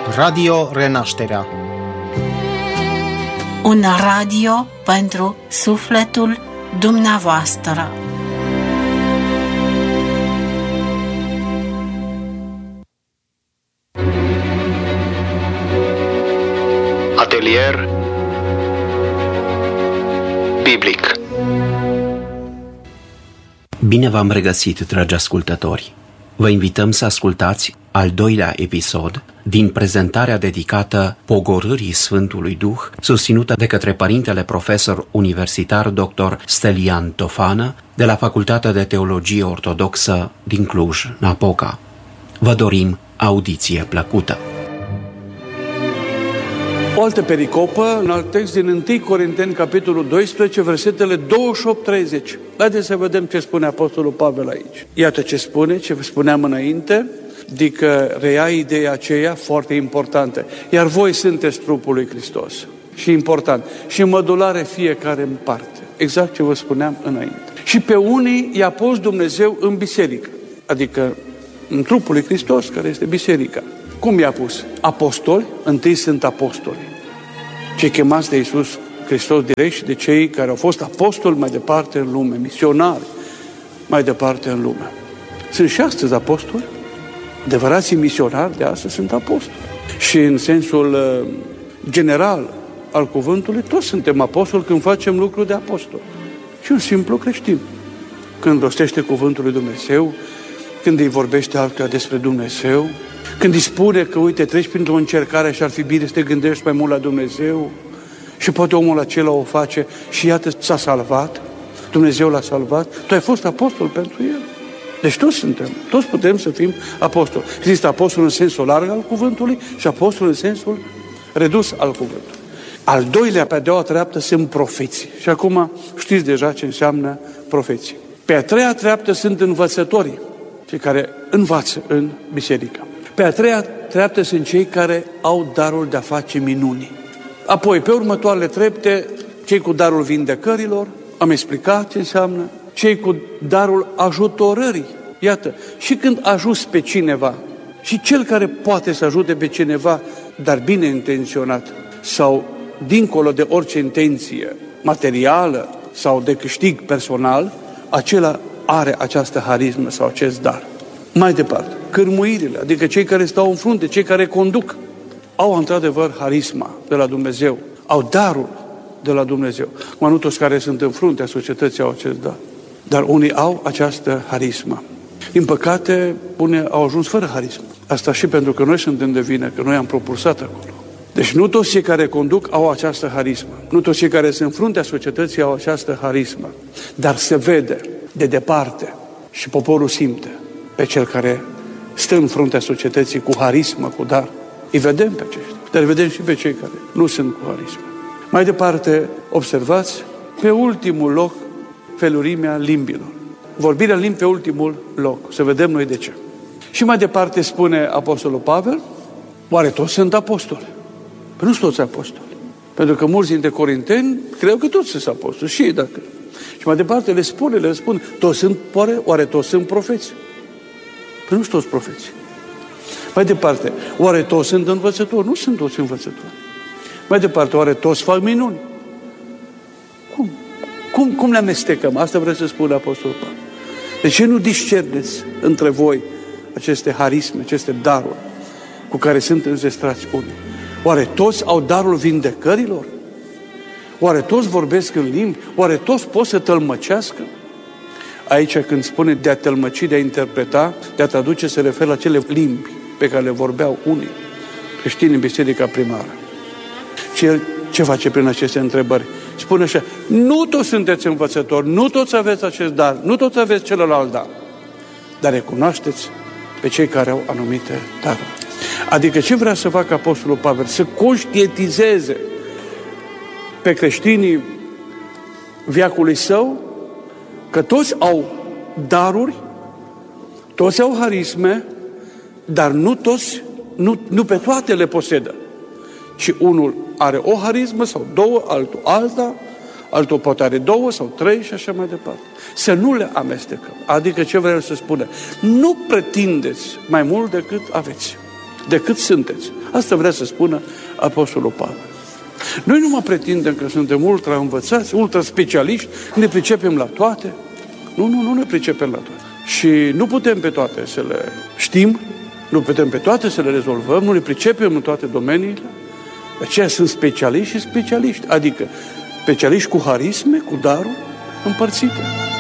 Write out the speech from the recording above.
Radio Renașterea. Un radio pentru sufletul dumneavoastră. Atelier biblic. Bine v-am regăsit, dragi ascultători! Vă invităm să ascultați al doilea episod din prezentarea dedicată pogorârii Sfântului Duh, susținută de către părintele profesor universitar dr. Stelian Tofană de la Facultatea de Teologie Ortodoxă din Cluj-Napoca. Vă dorim audiție plăcută! O altă pericopă, în alt text din 1 Corinteni, capitolul 12, versetele 28-30. Haideți să vedem ce spune Apostolul Pavel aici. Iată ce spune, ce spuneam înainte, adică reia ideea aceea foarte importantă. Iar voi sunteți trupul lui Hristos. Și important. Și mădulare fiecare în parte. Exact ce vă spuneam înainte. Și pe unii i-a pus Dumnezeu în biserică. Adică în trupul lui Hristos, care este biserica. Cum i-a pus? Apostoli, întâi sunt apostoli. Cei chemați de Iisus Hristos direct și de cei care au fost apostoli mai departe în lume, misionari mai departe în lume. Sunt și astăzi apostoli, adevărații misionari de astăzi sunt apostoli. Și în sensul general al cuvântului, toți suntem apostoli când facem lucruri de apostol. Și un simplu creștin, când rostește cuvântul lui Dumnezeu, când îi vorbește altfel despre Dumnezeu, când îi spune că, uite, treci printr-o încercare și ar fi bine să te gândești mai mult la Dumnezeu și poate omul acela o face și iată s-a salvat, Dumnezeu l-a salvat, tu ai fost apostol pentru el. Deci toți suntem, toți putem să fim apostoli. Există apostol în sensul larg al cuvântului și apostol în sensul redus al cuvântului. Al doilea, pe a doua treaptă, sunt profeții. Și acum știți deja ce înseamnă profeții. Pe a treia treaptă sunt învățătorii, cei care învață în biserică. Pe a treia treaptă sunt cei care au darul de a face minuni. Apoi, pe următoarele trepte, cei cu darul vindecărilor, am explicat ce înseamnă, cei cu darul ajutorării. Iată, și când ajuți pe cineva, și cel care poate să ajute pe cineva, dar bine intenționat, sau dincolo de orice intenție materială sau de câștig personal, acela are această harismă sau acest dar. Mai departe, cârmuirile, adică cei care stau în frunte, cei care conduc, au într-adevăr harisma de la Dumnezeu, au darul de la Dumnezeu. Acum, nu toți care sunt în fruntea societății au acest dar, dar unii au această harismă. Din păcate, unii au ajuns fără harismă. Asta și pentru că noi suntem de vină, că noi am propulsat acolo. Deci nu toți cei care conduc au această harismă. Nu toți cei care sunt în fruntea societății au această harismă. Dar se vede de departe și poporul simte pe cel care stă în fruntea societății cu harismă, cu dar. Îi vedem pe aceștia, dar îi vedem și pe cei care nu sunt cu harismă. Mai departe, observați, pe ultimul loc, felurimea limbilor. Vorbirea în limbi pe ultimul loc. Să vedem noi de ce. Și mai departe spune Apostolul Pavel, oare toți sunt apostoli? Păi nu sunt toți apostoli. Pentru că mulți dintre corinteni cred că toți sunt apostoli. Și dacă. Și mai departe le spune, toți sunt, oare toți sunt profeți? Păi nu sunt toți profeți. Mai departe, oare toți sunt învățători? Nu sunt toți învățători. Mai departe, oare toți fac minuni? Cum le amestecăm? Asta vreau să spun Apostolul Pavel. De ce nu discerneți între voi aceste harisme, aceste daruri cu care sunt înzestrați unii? Oare toți au darul vindecărilor? Oare toți vorbesc în limbi? Oare toți pot să tălmăcească? Aici când spune de a tălmăci, de a interpreta, de a traduce, se referă la cele limbi pe care le vorbeau unii creștini în biserica primară. Și el ce face prin aceste întrebări? Spune așa, nu toți sunteți învățători, nu toți aveți acest dar, nu toți aveți celălalt dar, dar recunoașteți pe cei care au anumite daruri. Adică ce vrea să facă Apostolul Pavel? Să conștientizeze pe creștinii veacului său că toți au daruri, toți au harisme, dar nu toți, nu pe toate le posedă. Și unul are o harismă sau două, altul alta, altul poate are două sau trei și așa mai departe. Să nu le amestecăm. Adică ce vreau să spună? Nu pretindeți mai mult decât aveți. decât sunteți. Asta vrea să spună Apostolul Pavel. Noi nu mă pretindem că suntem ultra învățați, ultra specialiști, ne pricepem la toate. Nu ne pricepem la toate. Și nu putem pe toate să le știm, nu putem pe toate să le rezolvăm, nu ne pricepem în toate domeniile. De aceea sunt specialiști și specialiști, adică specialiști cu harisme, cu daruri împărțite.